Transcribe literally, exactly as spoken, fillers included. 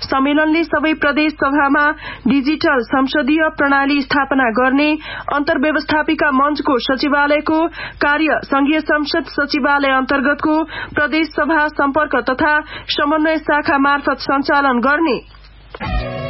सम्मेलनले सबै प्रदेश सभामा डिजिटल संसदीय प्रणाली स्थापना गर्ने, अन्तर्व्यवस्थापिका मञ्चको सचिवालयको कार्य संघीय संसद सचिवालय अन्तर्गतको प्रदेश सभा सम्पर्क तथा समन्वय शाखा मार्फत सञ्चालन गर्ने